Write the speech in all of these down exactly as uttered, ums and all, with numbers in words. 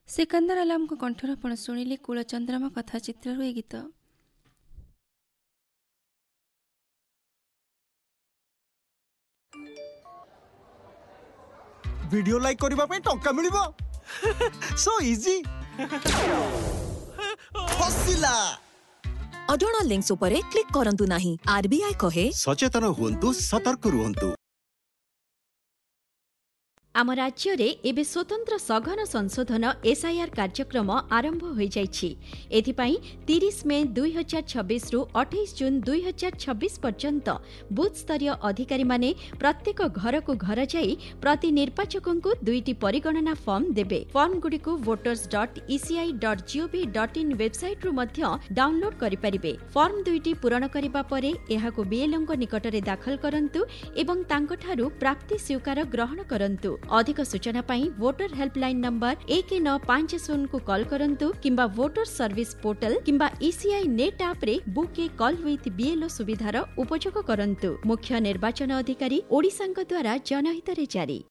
सिकंदर आलम को कंठरापण शुणिले कूलचंद्रमा कथा चित्रु ए गीत। वीडियो लाइक करबा पे टंका मिलिबो सो इजी फसिला अजणा लिंक्स उपरे क्लिक करंतु नाही। आरबीआई कहे सचेतन हुंतु सतर्क रुहंतु। आम राज्य रे एबे स्वतंत्र सघन संशोधन एसआईआर कार्यक्रम आरंभ हो जाइछि। एथिपाई तीस मे दुई हजार छब्बीस रु अठाईस जून दुई हजार छब्बीस पर्यंत बूथ स्तरीय अधिकारी माने प्रत्येक घर को घर जाई प्रति निर्वाचकों को दुईटी परिगणना फॉर्म देबे। फॉर्म गुडी को voters dot ECI dot gov dot in website रु मध्य डाउनलोड करि परिबे। फॉर्म दुईटी पूरण करिबा परे एहाको बीएलओ को निकट रे दाखल करंतु एवं तांको ठारू प्राप्ति स्वीकार ग्रहण करंतु। अधिक सूचना पाई वोटर हेल्पलाइन नंबर एक नौ पांच शून्य को कॉल करंतु किंबा वोटर सर्विस पोर्टल किंबा ईसीआई नेट ऐप रे book A call with BLO सुविधार उपयोग करंतु। मुख्य निर्वाचन अधिकारी ओडिशांक द्वारा जनहित रे जारी।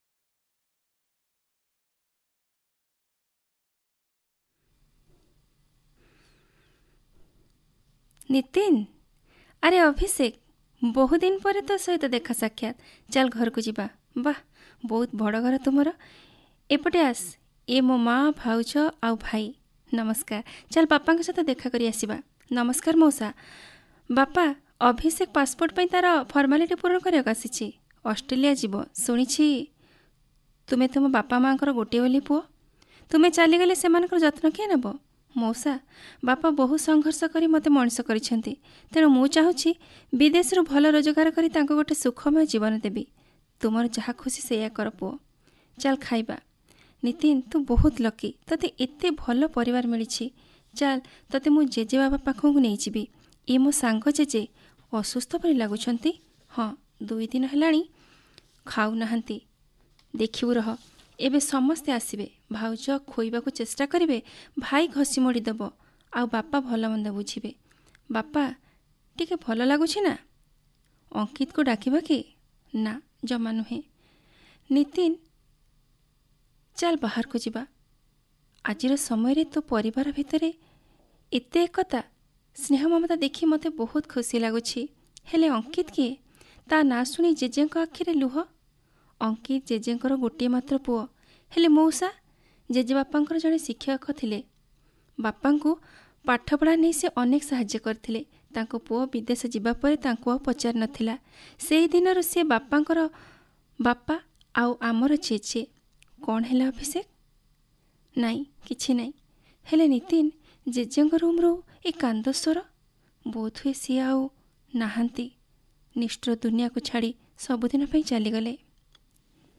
नितिन अरे अभिषेक बहुत दिन पर तो सहित देखा साक्षात। चल घर को जीवा। वाह बहुत बड़ घर तुमर। एपटे आस ए मो माँ भाउज आउ भाई नमस्कार। चल बापा के साथ देखा करी आसीबा। नमस्कार मौसा। बापा अभिषेक पासपोर्ट पे तार फॉर्मालिटी पूर्ण करक आसीछि। ऑस्ट्रेलिया जीव सुनिछि। तुमे तुम बापा माँ गोटे बोली पुओ। तुमे चली गले सेमानकर जत्न किए नेब। मौसा बापा बहुत संघर्ष करी मते मଣିଷ करिसेंती। तेणु मु चाहूछि विदेश रु भल रोजगार करी तांको गोटे सुखमय जीवन देबी। तुमर जहाँ खुशी से कर पुओ। चल खाइबा। नितिन तू बहुत लकी। तते एते भल परिवार मिली। चल तते मु जेजे बाबा पाखक नहीं जीवी। ये मो सांग जेजे असुस्थ परि लागुछंती। हाँ दुई दिन हेलाणी खाऊ नाहंती। देखिबु रह एबे समस्ते आसिबे। भाउज खोइबा को चेष्टा करिवे। भाई घसी मोड़ी दब आ बापा भल मंद बुझिबे। बापा टिके भल लागुछि ना। अंकित को डाकिबा कि ना जमा नुहे। नितिन चल बाहर को जीवा। आजिर समय रे तो परिवार भितरे एते एकता स्नेह ममता देखी मते बहुत खुशी लागुछि। हेले अंकित किए ता ना सुनी जेजेंको आखिरे लुह। अंकित जेजेंकर गोटे मात्र पुओ। हेले मौसा जेजे बापांकर जड़े शिक्षक थिले। बापांको पाठपढ़ा नहीं से अनेक साहाय्य करथिले। तांको पुओ विदेश जीवा परे तांको पचार नथिला। सेही दिनरु से बापांकर बापा आउ आमर चेचे कौन है अभिषेक नाई किछि नाई। हेले नितिन जेजेंको रूम्रु ए कांद स्वर बोध हुए सी आउ नाहांती। निष्ठुर दुनिया को छाड़ी सबुदिन चलीगले।